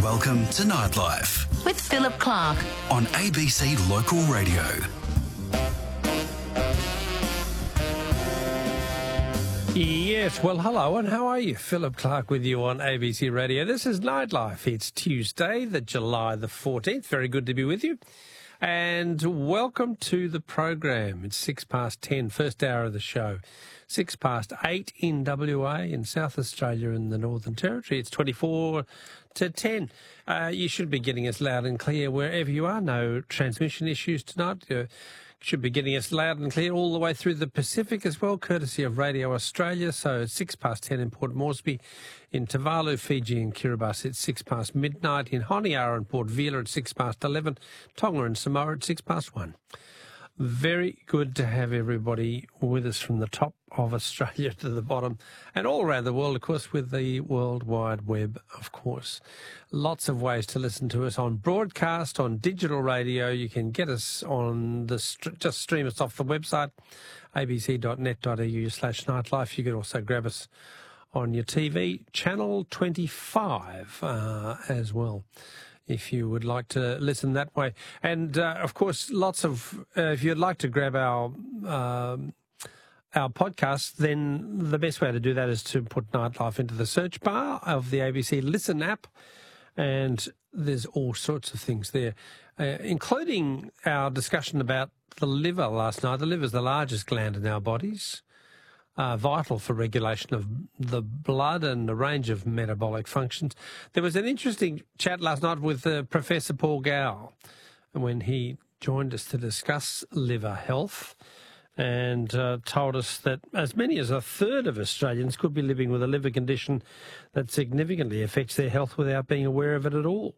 Welcome to Nightlife with Philip Clark on ABC Local Radio. Yes, well, hello, and how are you? Philip Clark with you on ABC Radio. This is Nightlife. It's Tuesday, July the 14th. Very good to be with you. And welcome to the program. It's 10:06, first hour of the show. 8:06 in WA, in South Australia and the Northern Territory. It's 24 to 10. You should be getting us loud and clear wherever you are. No transmission issues tonight. You should be getting us loud and clear all the way through the Pacific as well, courtesy of Radio Australia. So it's 10:06 in Port Moresby, in Tuvalu, Fiji and Kiribati. It's 10:06 midnight in Honiara and Port Vila at 11:06, Tonga and Samoa at 1:06. Very good to have everybody with us from the top of Australia to the bottom and all around the world, of course, with the World Wide Web, of course. Lots of ways to listen to us on broadcast, on digital radio. You can get us on just stream us off the website, abc.net.au/nightlife. You can also grab us on your TV, channel 25 as well, if you would like to listen that way. And, of course, lots of, if you'd like to grab our podcast, then the best way to do that is to put Nightlife into the search bar of the ABC Listen app, and there's all sorts of things there, including our discussion about the liver last night. The liver is the largest gland in our bodies. Vital for regulation of the blood and a range of metabolic functions. There was an interesting chat last night with Professor Paul Gow when he joined us to discuss liver health and told us that as many as a third of Australians could be living with a liver condition that significantly affects their health without being aware of it at all.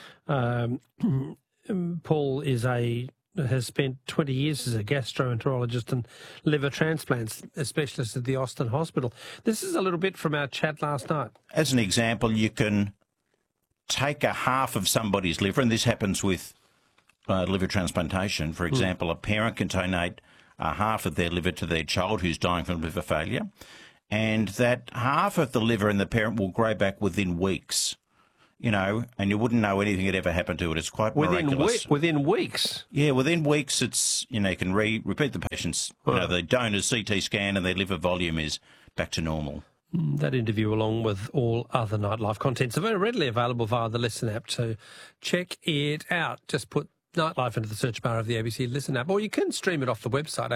Paul has spent 20 years as a gastroenterologist and liver transplants specialist at the Austin Hospital. This is a little bit from our chat last night. As an example, you can take a half of somebody's liver, and this happens with liver transplantation. For example, a parent can donate a half of their liver to their child who's dying from liver failure, and that half of the liver in the parent will grow back within weeks. You know, and you wouldn't know anything had ever happened to it. It's quite miraculous. Within weeks? Yeah, within weeks, it's, you know, you can repeat the patient's, the donor's CT scan and their liver volume is back to normal. That interview, along with all other Nightlife contents, are very readily available via the Listen app, so check it out. Just put Nightlife into the search bar of the ABC Listen app, or you can stream it off the website,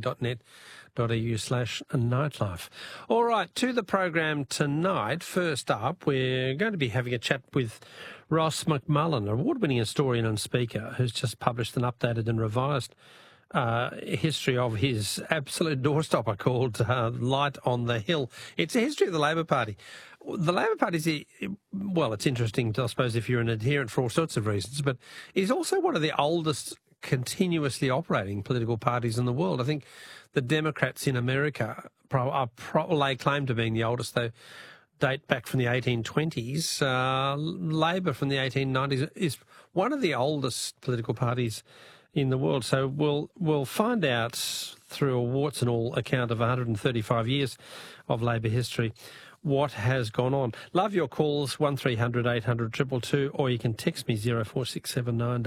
abc.net.au/nightlife. All right, to the program tonight. First up, we're going to be having a chat with Ross McMullen, award-winning historian and speaker, who's just published an updated and revised history of his absolute doorstopper called Light on the Hill. It's a history of the Labor Party. The Labor Party well, it's interesting, I suppose, if you're an adherent for all sorts of reasons, but it's also one of the oldest continuously operating political parties in the world. I think the Democrats in America lay claim to being the oldest. They date back from the 1820s. Labor from the 1890s is one of the oldest political parties in the world. So we'll find out through a warts and all account of 135 years of Labor history what has gone on. Love your calls, 1300 800 222, or you can text me 0467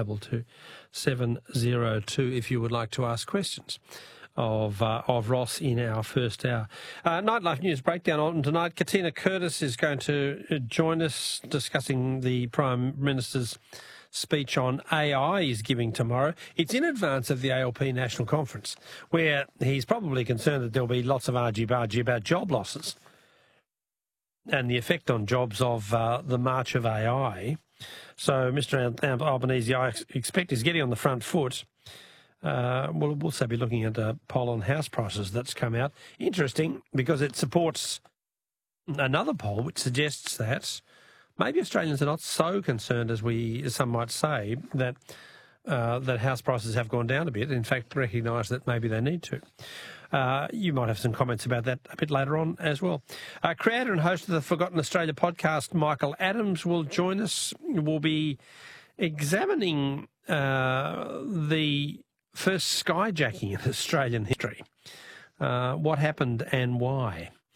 702 if you would like to ask questions of Ross in our first hour. Nightlife News Breakdown on tonight. Katina Curtis is going to join us discussing the Prime Minister's speech on AI he's giving tomorrow. It's in advance of the ALP National Conference, where he's probably concerned that there'll be lots of argy-bargy about job losses and the effect on jobs of the march of AI. So Mr. Albanese, I expect, is getting on the front foot. We'll also be looking at a poll on house prices that's come out. Interesting, because it supports another poll which suggests that maybe Australians are not so concerned as some might say that house prices have gone down a bit. In fact, recognise that maybe they need to. You might have some comments about that a bit later on as well. Creator and host of the Forgotten Australia podcast, Michael Adams, will join us. We'll be examining the first skyjacking in Australian history. What happened and why.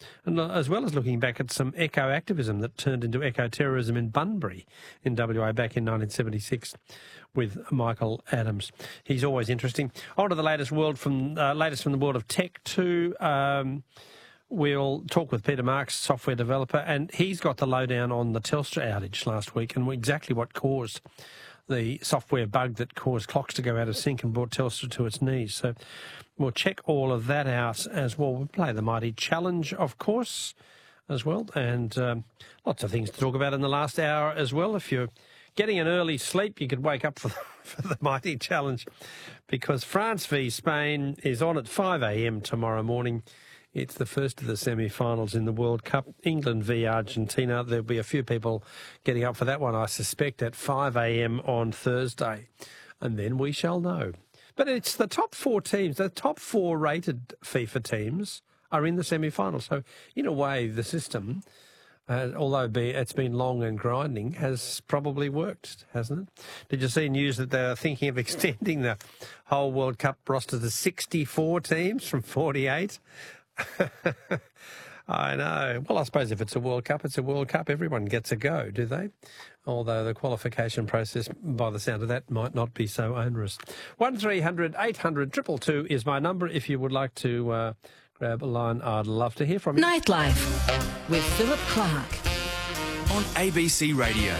and as well as looking back at some eco-activism that turned into eco-terrorism in Bunbury in WA back in 1976 with Michael Adams. He's always interesting. On to the latest from the world of tech too. We'll talk with Peter Marks, software developer, and he's got the lowdown on the Telstra outage last week and exactly what caused the software bug that caused clocks to go out of sync and brought Telstra to its knees. So we'll check all of that out as well. We'll play the Mighty Challenge, of course, as well, and lots of things to talk about in the last hour as well. If you're getting an early sleep, you could wake up for the Mighty Challenge, because France v Spain is on at 5 a.m. tomorrow morning. It's the first of the semi-finals in the World Cup. England v Argentina. There'll be a few people getting up for that one, I suspect, at 5 a.m. on Thursday. And then we shall know. But it's the top four teams, the top four rated FIFA teams are in the semi-finals. So, in a way, the system, although it's been long and grinding, has probably worked, hasn't it? Did you see news that they're thinking of extending the whole World Cup roster to 64 teams from 48? I know. Well, I suppose if it's a World Cup, it's a World Cup. Everyone gets a go, do they? Although the qualification process, by the sound of that, might not be so onerous. 1300 800 222 is my number. If you would like to grab a line, I'd love to hear from you. Nightlife with Philip Clark on ABC Radio.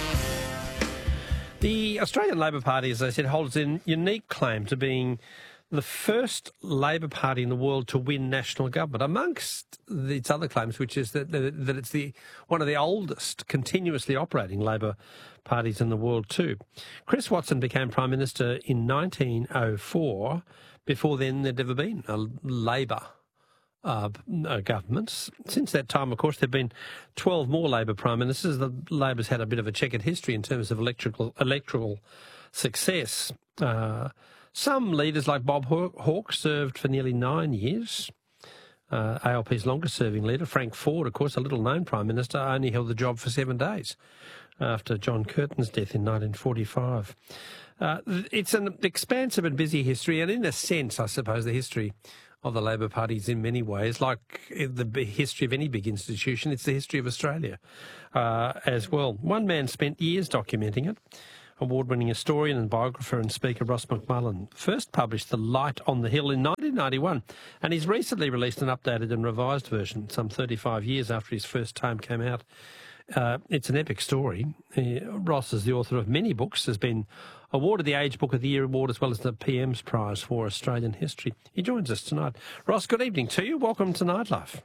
The Australian Labor Party, as I said, holds a unique claim to being the first Labor Party in the world to win national government, amongst its other claims, which is that it's one of the oldest continuously operating Labor parties in the world too. Chris Watson became Prime Minister in 1904. Before then, there'd never been a Labor government. Since that time, of course, there have been 12 more Labor Prime Ministers. The Labor's had a bit of a checkered history in terms of electoral success. Some leaders like Bob Hawke served for nearly 9 years. ALP's longest-serving leader, Frank Ford, of course, a little-known Prime Minister, only held the job for 7 days after John Curtin's death in 1945. It's an expansive and busy history, and in a sense, I suppose, the history of the Labor Party is in many ways like the history of any big institution. It's the history of Australia as well. One man spent years documenting it. Award-winning historian and biographer and speaker Ross McMullen first published The Light on the Hill in 1991, and he's recently released an updated and revised version some 35 years after his first tome came out. It's an epic story. Ross is the author of many books, has been awarded the Age Book of the Year award as well as the PM's Prize for Australian History. He joins us tonight. Ross, good evening to you. Welcome to Nightlife.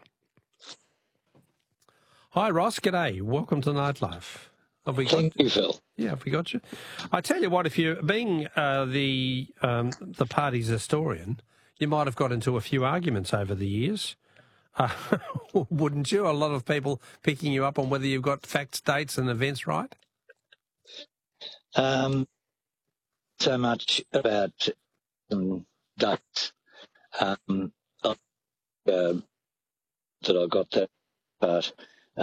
Hi, Ross. G'day. Welcome to Nightlife. Thank you, Phil. Yeah, have we got you? I tell you what, if you're being the party's historian, you might have got into a few arguments over the years, wouldn't you? A lot of people picking you up on whether you've got facts, dates, and events right. So much about dates that I got that part.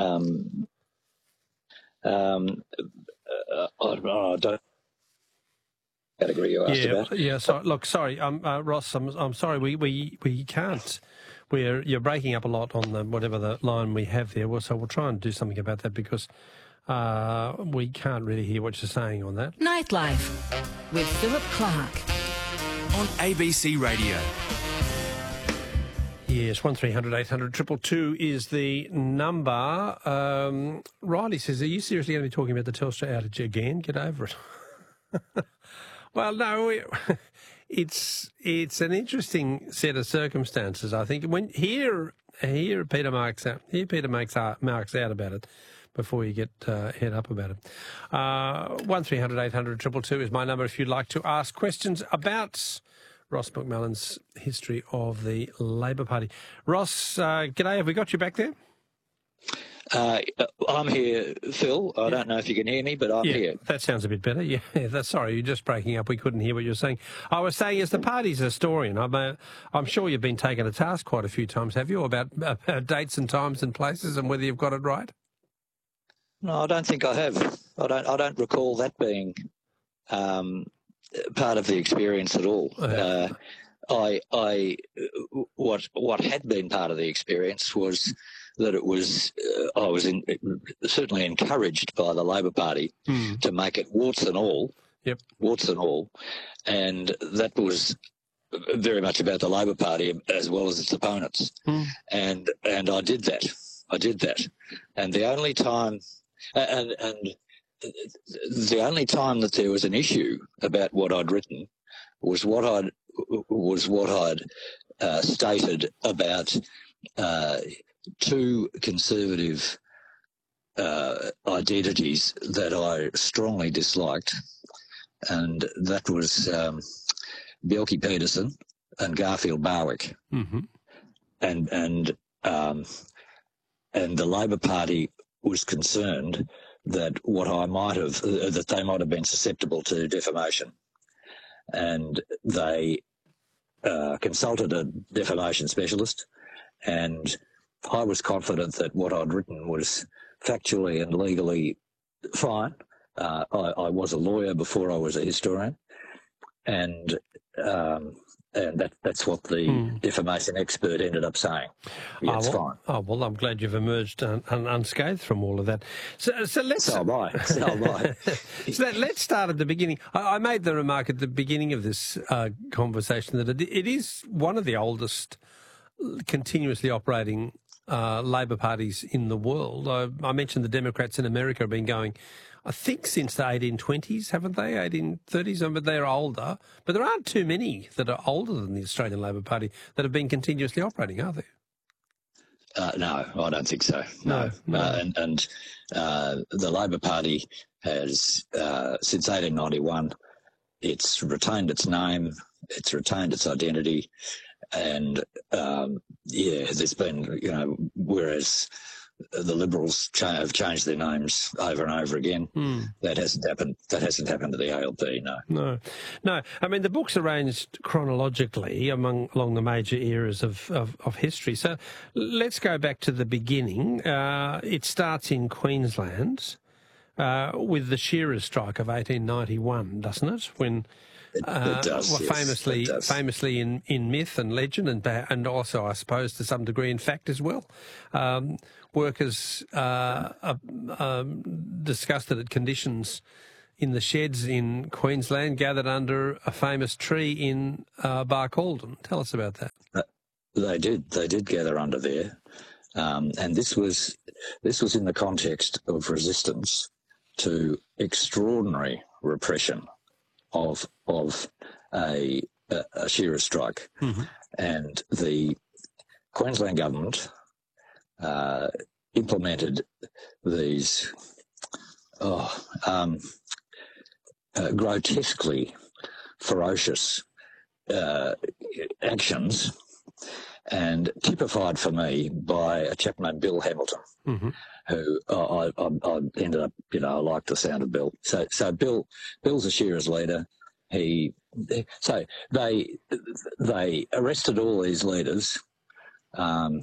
I don't category you asked about. Yeah. So look, sorry, Ross. I'm sorry. We can't. You're breaking up a lot on whatever the line we have there. So we'll try and do something about that because we can't really hear what you're saying on that. Nightlife with Philip Clark on ABC Radio. Yes, 1300 800 222 is the number. Riley says, are you seriously going to be talking about the Telstra outage again? Get over it. Well, no, it's an interesting set of circumstances, I think. When Peter makes out about it before you get head up about it. 1300 800 222 is my number if you'd like to ask questions about Ross McMullen's history of the Labor Party. Ross, g'day. Have we got you back there? I'm here, Phil. I don't know if you can hear me, but I'm here. That sounds a bit better. Yeah, sorry, you're just breaking up. We couldn't hear what you were saying. I was saying, as the party's historian, I'm sure you've been taken to task quite a few times, have you, about dates and times and places and whether you've got it right? No, I don't think I have. I don't recall that being part of the experience at all. what had been part of the experience was that it was I was certainly encouraged by the Labor Party to make it warts and all, and that was very much about the Labor Party as well as its opponents, and I did that, and the only time the only time that there was an issue about what I'd written was what I'd stated about two conservative identities that I strongly disliked, and that was Bjelke Petersen and Garfield Barwick, and the Labor Party was concerned that that they might have been susceptible to defamation, and they consulted a defamation specialist, and I was confident that what I'd written was factually and legally fine. I was a lawyer before I was a historian, and that's what the defamation expert ended up saying. Yeah, it's fine. Oh, well, I'm glad you've emerged unscathed from all of that. So let's... So am I. So let's start at the beginning. I made the remark at the beginning of this conversation that it is one of the oldest continuously operating Labor parties in the world. I mentioned the Democrats in America have been going, I think, since the 1820s, haven't they? 1830s, but they're older. But there aren't too many that are older than the Australian Labor Party that have been continuously operating, are there? No, I don't think so. No. And the Labor Party has, since 1891, it's retained its name, it's retained its identity, and, there's been, whereas the Liberals have changed their names over and over again. That hasn't happened. That hasn't happened to the ALP. No. I mean, the book's arranged chronologically along the major eras of history. So let's go back to the beginning. It starts in Queensland with the Shearers' strike of 1891, doesn't it? When it does, well, yes, famously in myth and legend, and also, I suppose, to some degree in fact as well. Workers disgusted at conditions in the sheds in Queensland gathered under a famous tree in Barcaldine. Tell us about that. They did gather under there, and this was in the context of resistance to extraordinary repression of a shearers' strike, and the Queensland government implemented these grotesquely ferocious actions, and typified for me by a chap named Bill Hamilton, who I ended up, I like the sound of Bill. So Bill's a shearers leader. So they arrested all these leaders, and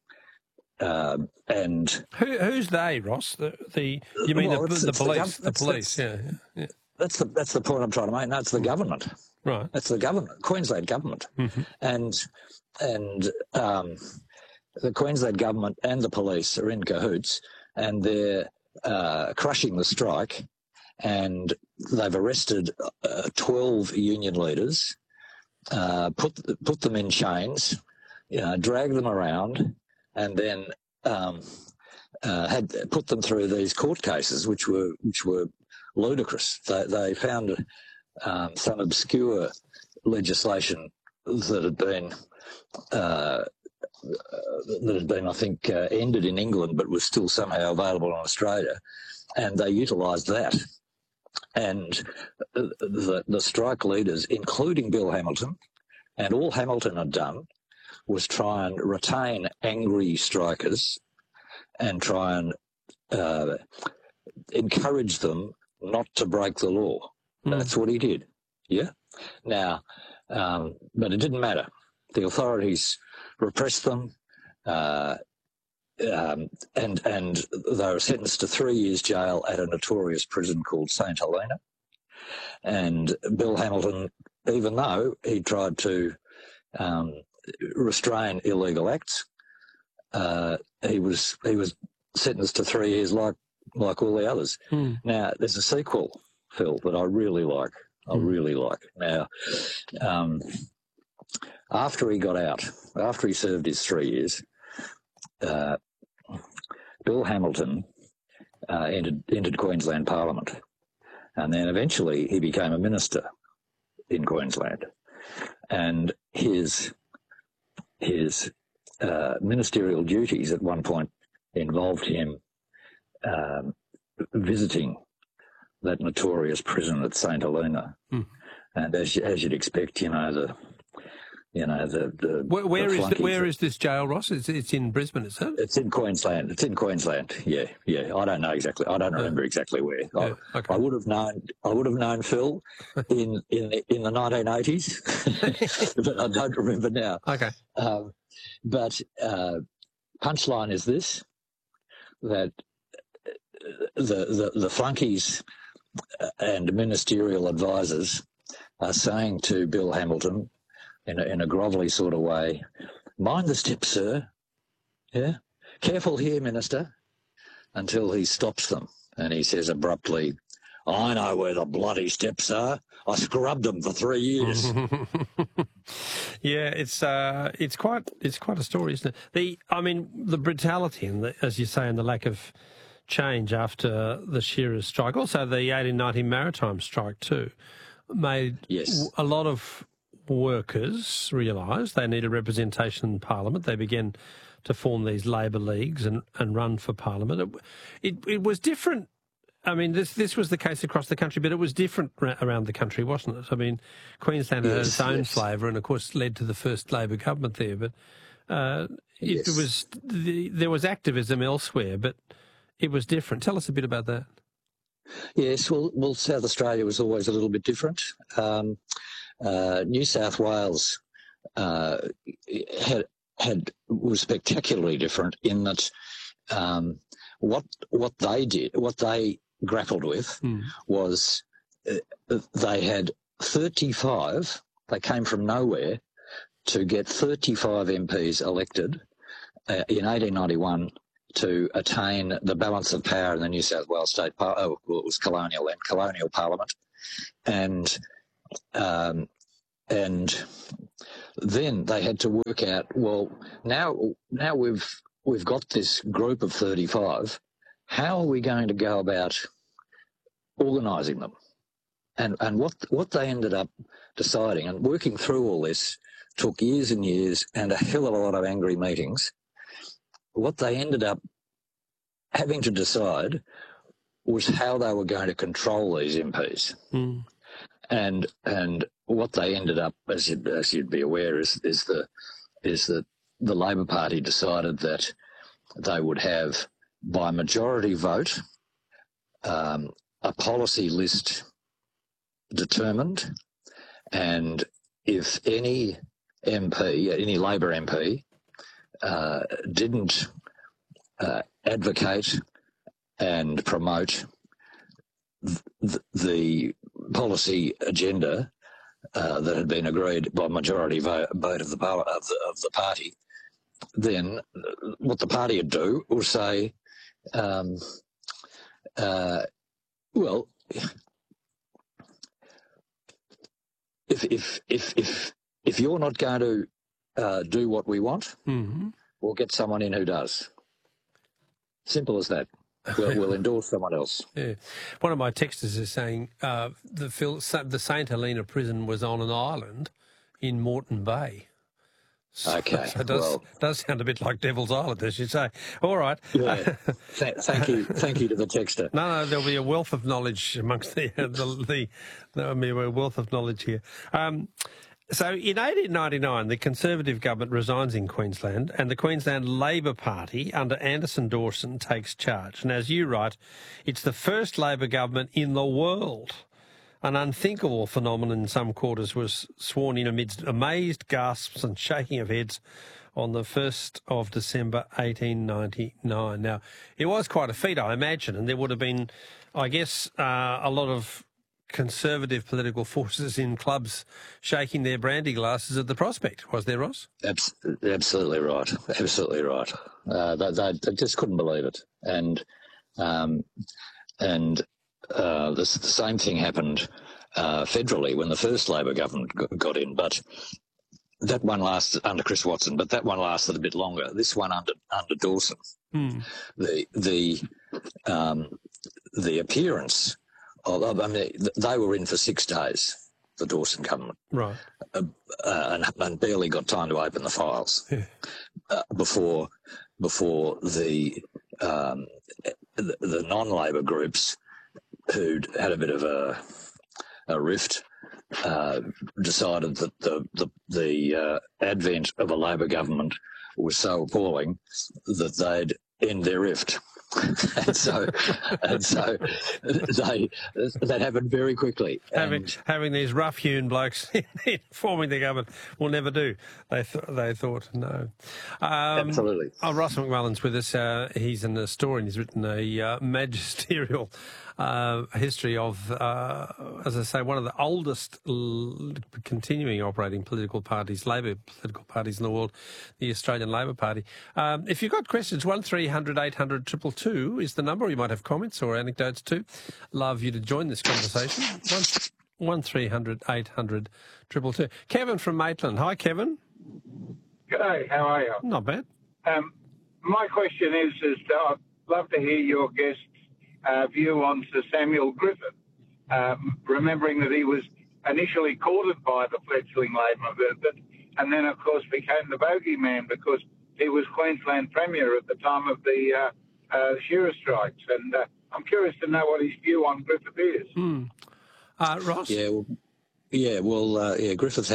who's they, Ross? You mean the police? The police, yeah. That's the point I'm trying to make. No, it's the government. Right. That's the government, Queensland government, and the Queensland government and the police are in cahoots, and they're crushing the strike, and they've arrested 12 union leaders, put them in chains, drag them around, and then had put them through these court cases, which were ludicrous. They found some obscure legislation that had been, I think, ended in England, but was still somehow available in Australia, and they utilised that. And the strike leaders, including Bill Hamilton, and all Hamilton had done was try and retain angry strikers and try and encourage them not to break the law. That's what he did. Yeah. Now, but it didn't matter. The authorities repressed them, and they were sentenced to 3 years jail at a notorious prison called St Helena. And Bill Hamilton, even though he tried to restrain illegal acts. He was sentenced to 3 years like all the others. Now, there's a sequel, Phil, that I really like. Now, after he got out, after he served his 3 years, Bill Hamilton entered Queensland Parliament, and then eventually he became a minister in Queensland, and his ministerial duties at one point involved him visiting that notorious prison at St Helena, and as you'd expect, Where is this jail, Ross? It's in Brisbane, is it? It's in Queensland. Yeah. I don't know exactly. I don't remember exactly where. Yeah, okay. I would have known Phil in the 1980s, but I don't remember now. Okay. But punchline is this: that the flunkies and ministerial advisors are saying to Bill Hamilton, in a grovelly sort of way, mind the step, sir. Yeah? Careful here, Minister, until he stops them. And he says abruptly, I know where the bloody steps are. I scrubbed them for 3 years. Yeah, it's quite a story, isn't it? The brutality and as you say, and the lack of change after the Shearers strike, also the 1890 maritime strike too, made a lot of workers realised they needed representation in Parliament. They began to form these labour leagues and run for Parliament. It was different. I mean, this was the case across the country, but it was different around the country, wasn't it? I mean, Queensland had its own flavour and, of course, led to the first Labor government there. But there was activism elsewhere, but it was different. Tell us a bit about that. Yes, well, South Australia was always a little bit different. New South Wales was spectacularly different in that what they grappled with was they had 35. They came from nowhere to get 35 MPs elected in 1891 to attain the balance of power in the New South Wales State it was colonial Parliament, and then they had to work out, well, now we've got this group of 35. How are we going to go about organising them? And what they ended up deciding, and working through all this took years and years and a hell of a lot of angry meetings. What they ended up having to decide was how they were going to control these MPs. And what they ended up, as you'd be aware, is that the Labor Party decided that they would have, by majority vote, a policy list determined, and if any Labor MP didn't advocate and promote the policy agenda that had been agreed by majority vote of the party, then what the party would do was say, well, if you're not going to do what we want, we'll get someone in who does. Simple as that. We'll endorse someone else. Yeah. One of my texters is saying the St Helena prison was on an island in Moreton Bay. Okay. So it does sound a bit like Devil's Island, as you say. All right. Yeah. Thank you to the texter. No, there'll be a wealth of knowledge amongst there'll be a wealth of knowledge here. So in 1899, the Conservative government resigns in Queensland and the Queensland Labor Party under Anderson Dawson takes charge. And as you write, it's the first Labor government in the world. An unthinkable phenomenon in some quarters was sworn in amidst amazed gasps and shaking of heads on the 1st of December 1899. Now, it was quite a feat, I imagine, and there would have been, I guess, a lot of conservative political forces in clubs shaking their brandy glasses at the prospect, was there, Ross? Absolutely right. Absolutely right. They just couldn't believe it. And the same thing happened federally when the first Labor government got in, but that one lasted under Chris Watson, but that one lasted a bit longer. This one under Dawson, the appearance of, I mean, they were in for 6 days, the Dawson government, right, and barely got time to open the files before the non-Labor groups who'd had a bit of a rift decided that the advent of a Labor government was so appalling that they'd end their rift. and so that happened very quickly. Having these rough-hewn blokes forming the government will never do. They thought no. Absolutely. Ross McMullen's with us. He's an historian. He's written a magisterial history of, as I say, one of the oldest continuing operating political parties, Labor political parties in the world, the Australian Labor Party. If you've got questions, 1300 800 222 is the number. You might have comments or anecdotes too. Love you to join this conversation. 1300 800 222. Kevin from Maitland. Hi, Kevin. G'day, how are you? Not bad. My question is I'd love to hear your guest's view on Sir Samuel Griffith, remembering that he was initially courted by the fledgling Labor movement and then, of course, became the bogeyman because he was Queensland Premier at the time of the shearer strikes. And I'm curious to know what his view on Griffith is. Ross? Griffith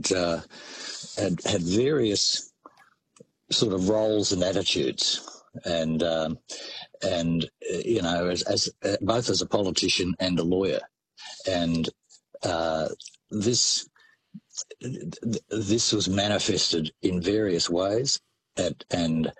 had various sort of roles and attitudes, and you know, as both as a politician and a lawyer, and this was manifested in various ways, and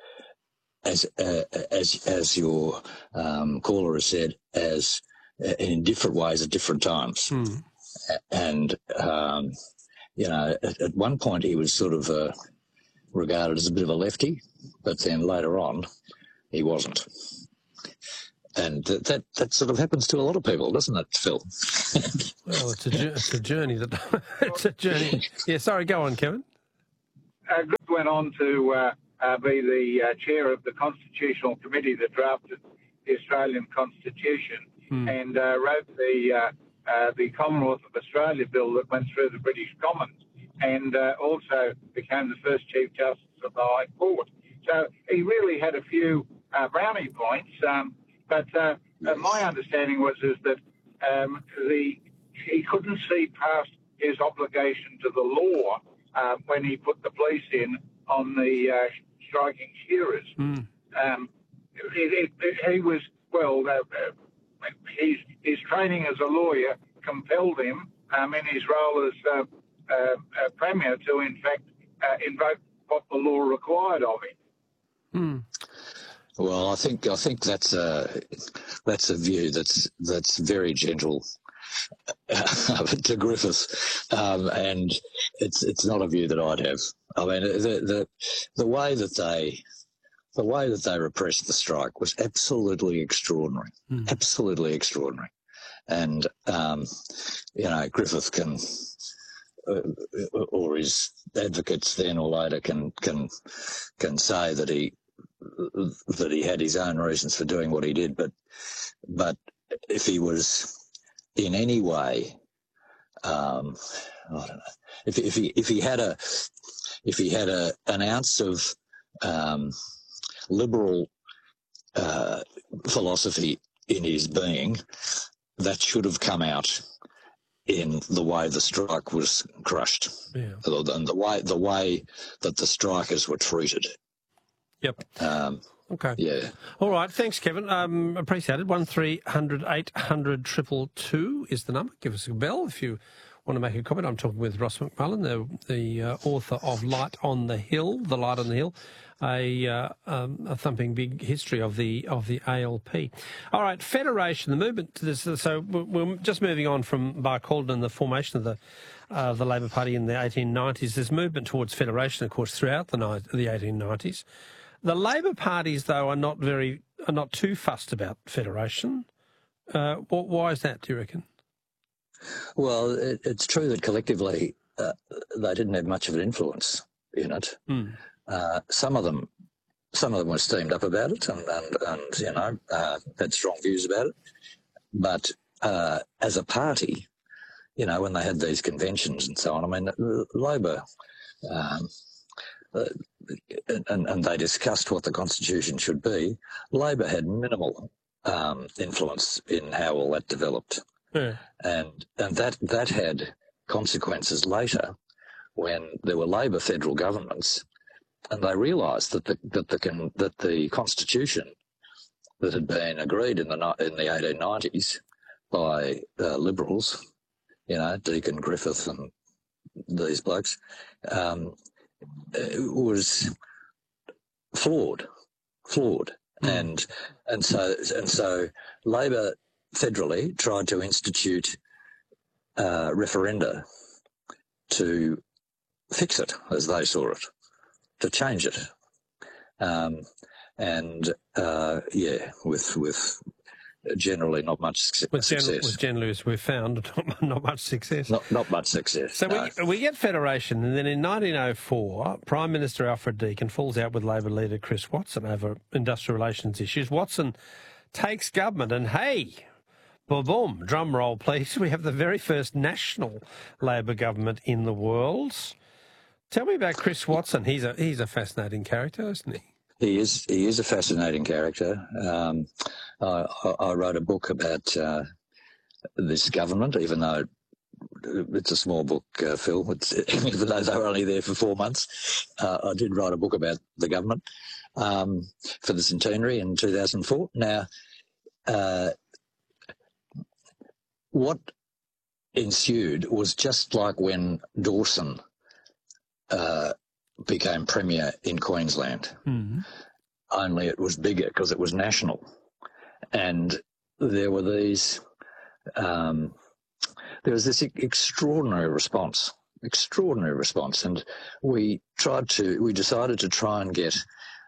as your caller has said, as in different ways at different times. And, you know, at one point he was sort of regarded as a bit of a lefty, but then later on he wasn't. And that sort of happens to a lot of people, doesn't it, Phil? Well, it's a journey. It's a journey. Yeah, sorry, go on, Kevin. Griffith went on to be the chair of the Constitutional Committee that drafted the Australian Constitution and wrote the Commonwealth of Australia bill that went through the British Commons, and also became the first Chief Justice of the High Court. So he really had a few brownie points, but my understanding was that he couldn't see past his obligation to the law when he put the police in on the striking shearers. He was, well, his training as a lawyer compelled him in his role as Premier to, in fact, invoke what the law required of him. Well, I think that's a view that's very gentle to Griffith, and it's not a view that I'd have. I mean, the way that they repressed the strike was absolutely extraordinary, absolutely extraordinary. And you know, Griffith can, or his advocates then or later can say that he had his own reasons for doing what he did, but if he was in any way, I don't know, if he had an ounce of liberal philosophy in his being, that should have come out in the way the strike was crushed, and the way that the strikers were treated. Yep. Okay. Yeah. All right. Thanks, Kevin. Appreciate it. 1300 800 222 is the number. Give us a bell if you want to make a comment. I'm talking with Ross McMullen, the author of Light on the Hill, The Light on the Hill, a thumping big history of the ALP. All right, federation, the movement to this. So we're just moving on from Barcaldine and the formation of the Labor Party in the 1890s. There's movement towards federation, of course, throughout the 1890s. The Labor parties, though, are not too fussed about federation. Why is that, do you reckon? Well, it's true that collectively they didn't have much of an influence in it. Mm. Some of them were steamed up about it and had strong views about it. But as a party, when they had these conventions and so on, I mean, Labor, and they discussed what the Constitution should be. Labor had minimal influence in how all that developed. Yeah. And that had consequences later when there were Labor federal governments, and they realised that the Constitution that had been agreed in the 1890s by Liberals, Deakin, Griffith, and these blokes, was flawed, and so Labor federally tried to institute referenda to fix it as they saw it, to change it, with generally not much success. With generally, as we've found, not much success. Not much success. So no. we get federation, and then in 1904, Prime Minister Alfred Deakin falls out with Labor leader Chris Watson over industrial relations issues. Watson takes government, and hey, boom, drum roll please, we have the very first national Labor government in the world. Tell me about Chris Watson. He's a fascinating character, isn't he? He is a fascinating character. I wrote a book about this government, even though it's a small book, Phil. Even though they were only there for 4 months, I did write a book about the government for the centenary in 2004. Now, what ensued was just like when Dawson became Premier in Queensland, only it was bigger because it was national. And there were these, there was this extraordinary response, and we decided to try and get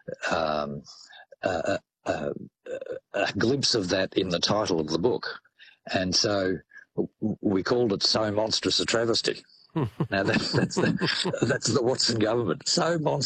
a glimpse of that in the title of the book, and so we called it So Monstrous a Travesty. Now that's the Watson government. So monstrous